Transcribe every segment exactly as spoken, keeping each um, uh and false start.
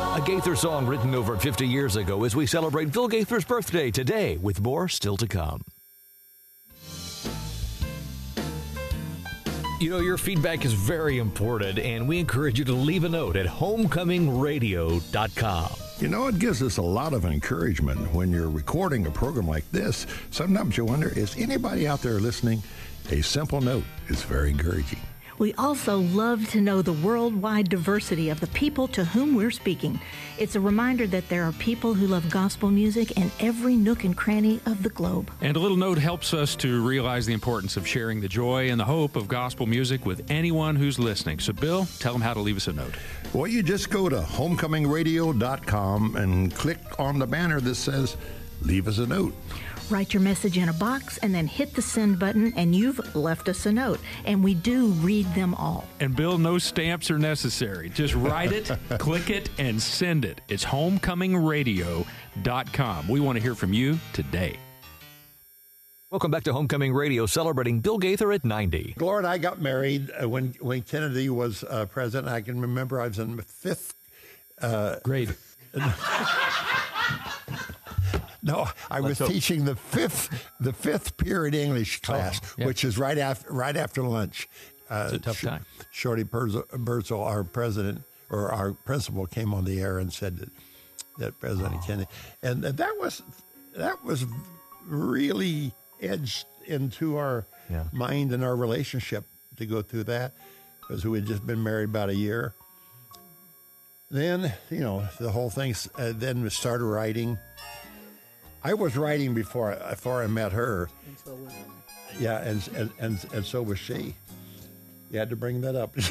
A Gaither song written over fifty years ago as we celebrate Bill Gaither's birthday today, with more still to come. You know, your feedback is very important, and we encourage you to leave a note at homecoming radio dot com. You know, it gives us a lot of encouragement when you're recording a program like this. Sometimes you wonder, is anybody out there listening? A simple note is very encouraging. We also love to know the worldwide diversity of the people to whom we're speaking. It's a reminder that there are people who love gospel music in every nook and cranny of the globe. And a little note helps us to realize the importance of sharing the joy and the hope of gospel music with anyone who's listening. So, Bill, tell them how to leave us a note. Well, you just go to homecoming radio dot com and click on the banner that says, leave us a note. Write your message in a box and then hit the send button, and you've left us a note. And we do read them all. And Bill, no stamps are necessary. Just write it, click it, and send it. It's homecoming radio dot com. We want to hear from you today. Welcome back to Homecoming Radio, celebrating Bill Gaither at ninety. Gloria and I got married uh, when, when Kennedy was uh, president. I can remember I was in the fifth uh, grade. No, I was Let's teaching the fifth the fifth period English class, oh, yeah. which is right after right after lunch. Uh, it's a tough Sh- time. Shorty Berzel, our president or our principal, came on the air and said that, that President oh. Kennedy, and that was that was really edged into our yeah. mind and our relationship to go through that, because we had just been married about a year. Then, you know, the whole thing. Uh, then we started writing. I was writing before before I met her. And so was I. Yeah, and and and, and so was she. You had to bring that up.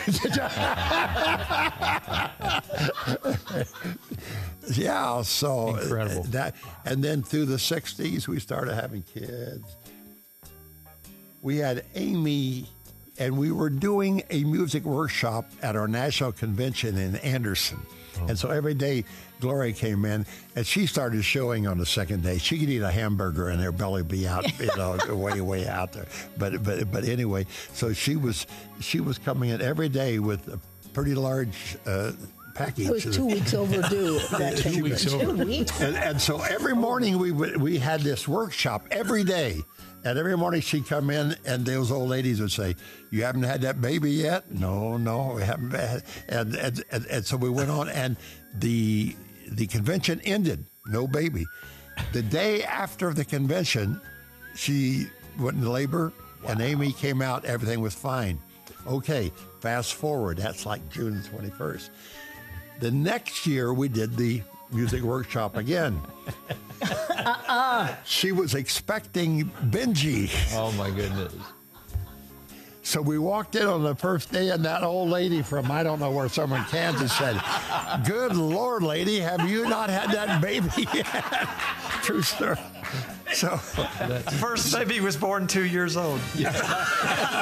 Yeah, so incredible. That, and then through the sixties, we started having kids. We had Amy, and we were doing a music workshop at our national convention in Anderson. Oh. And so every day, Gloria came in, and she started showing on the second day. She could eat a hamburger, and her belly be out, you know, way, way out there. But, but, but anyway, so she was, she was coming in every day with a pretty large uh, package. It was two weeks overdue. That two thing. weeks two over. weeks. And, and so every morning we would, we had this workshop every day. And every morning she'd come in, and those old ladies would say, "You haven't had that baby yet?" "No, no, we haven't." Had. And, and and and so we went on, and the the convention ended. No baby. The day after the convention, she went into labor, wow. and Amy came out. Everything was fine. Okay, fast forward. That's like June twenty-first. The next year, we did the music workshop again. uh-uh. She was expecting Benji. Oh, my goodness. So we walked in on the first day, and that old lady from I don't know where, somewhere in Kansas said, "Good Lord, lady, have you not had that baby yet?" True story. So First baby was born two years old.